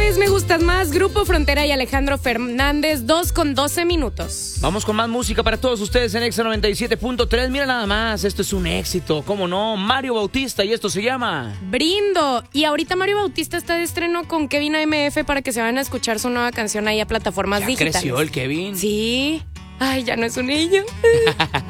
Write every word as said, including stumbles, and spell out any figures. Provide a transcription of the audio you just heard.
vez me gustas más, Grupo Frontera y Alejandro Fernández, dos con doce minutos. Vamos con más música para todos ustedes en Exa noventa y siete punto tres. Mira nada más, esto es un éxito, ¿cómo no? Mario Bautista, y esto se llama Brindo. Y ahorita Mario Bautista está de estreno con Kevin A M F para que se vayan a escuchar su nueva canción ahí a plataformas ¿Ya digitales. creció el Kevin? Sí. Ay, ya no es un niño.